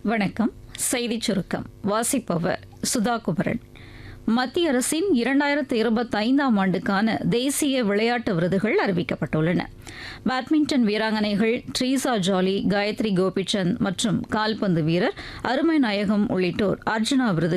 வணக்கம். செய்திச் சுருக்கம் வாசிப்பவர் சுதா குமரன். மத்திய அரசின் 2025ஆம் ஆண்டுக்கான தேசிய விளையாட்டு விருதுகள் அறிவிக்கப்பட்டுள்ளன. பேட்மிண்டன் வீராங்கனைகள் ட்ரீசா ஜாலி, காயத்ரி கோபிச்சந்த் மற்றும் கால்பந்து வீரர் அருமை நாயகம் உள்ளிட்டோர் அர்ஜுனா விருது